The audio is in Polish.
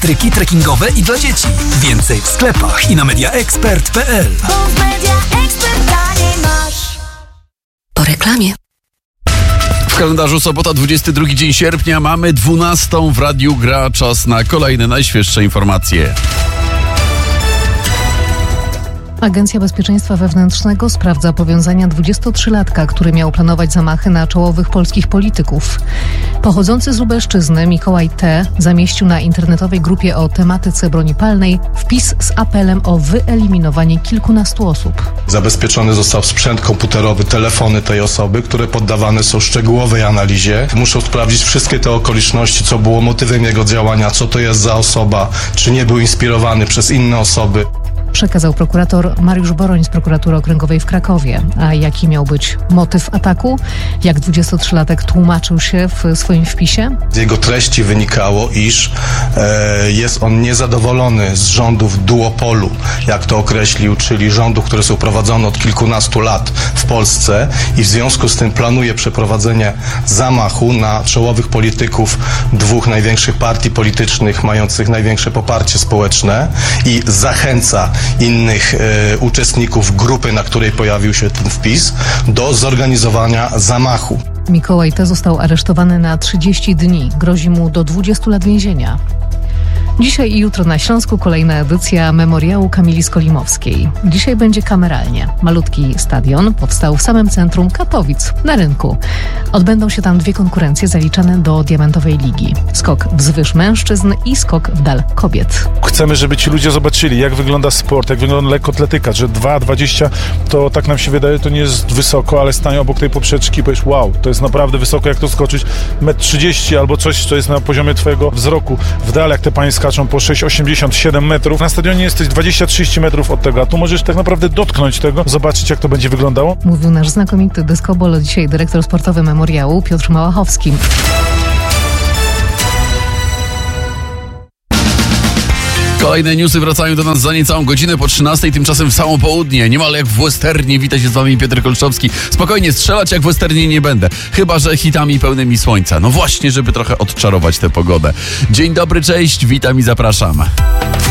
Tryki trekkingowe i dla dzieci. Więcej w sklepach i na mediaexpert.pl. Po reklamie. W kalendarzu sobota, 22 dzień sierpnia, mamy 12 w Radiu Gra. Czas na kolejne, najświeższe informacje. Agencja Bezpieczeństwa Wewnętrznego sprawdza powiązania 23-latka, który miał planować zamachy na czołowych polskich polityków. Pochodzący z Lubelszczyzny Mikołaj T. zamieścił na internetowej grupie o tematyce broni palnej wpis z apelem o wyeliminowanie kilkunastu osób. Zabezpieczony został sprzęt komputerowy, telefony tej osoby, które poddawane są szczegółowej analizie. Muszą sprawdzić wszystkie te okoliczności, co było motywem jego działania, co to jest za osoba, czy nie był inspirowany przez inne osoby. Przekazał prokurator Mariusz Boroń z Prokuratury Okręgowej w Krakowie. A jaki miał być motyw ataku? Jak 23-latek tłumaczył się w swoim wpisie? Z jego treści wynikało, iż jest on niezadowolony z rządów duopolu, jak to określił, czyli rządów, które są prowadzone od kilkunastu lat w Polsce i w związku z tym planuje przeprowadzenie zamachu na czołowych polityków dwóch największych partii politycznych, mających największe poparcie społeczne i zachęca innych uczestników grupy, na której pojawił się ten wpis, do zorganizowania zamachu. Mikołaj T. został aresztowany na 30 dni. Grozi mu do 20 lat więzienia. Dzisiaj i jutro na Śląsku kolejna edycja Memoriału Kamili Skolimowskiej. Dzisiaj będzie kameralnie. Malutki stadion powstał w samym centrum Katowic, na rynku. Odbędą się tam dwie konkurencje zaliczane do Diamentowej Ligi. Skok wzwyż mężczyzn i skok w dal kobiet. Chcemy, żeby ci ludzie zobaczyli, jak wygląda sport, jak wygląda lekkoatletyka, że 2,20 to tak nam się wydaje, to nie jest wysoko, ale stań obok tej poprzeczki i powiesz, wow, to jest naprawdę wysoko, jak to skoczyć 1,30 m albo coś, co jest na poziomie twojego wzroku. W dal, jak te panie skaczą po 6,87 metrów. Na stadionie jesteś 20-30 metrów od tego, a tu możesz tak naprawdę dotknąć tego, zobaczyć, jak to będzie wyglądało. Mówił nasz znakomity dyskobol, dzisiaj dyrektor sportowy Memoriału Piotr Małachowski. Kolejne newsy wracają do nas za niecałą godzinę po 13, tymczasem w samo południe, niemal jak w westernie. Wita się z wami Piotr Kolczowski. Spokojnie, strzelać jak w westernie nie będę, chyba że hitami pełnymi słońca. No właśnie, żeby trochę odczarować tę pogodę. Dzień dobry, cześć, witam i zapraszam.